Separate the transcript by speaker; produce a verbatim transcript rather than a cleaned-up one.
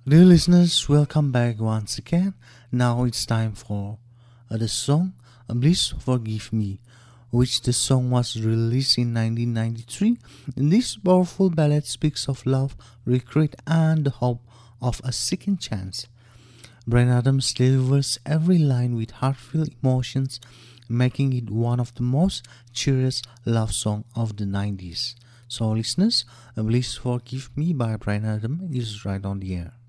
Speaker 1: Dear listeners, welcome back once again. Now it's time for uh, the song uh, Please Forgive Me, which the song was released in nineteen ninety-three. This powerful ballad speaks of love, regret, and the hope of a second chance. Bryan Adams delivers every line with heartfelt emotions, making it one of the most cheeriest love songs of the nineties. So, listeners, uh, Please Forgive Me by Bryan Adams is right on the air.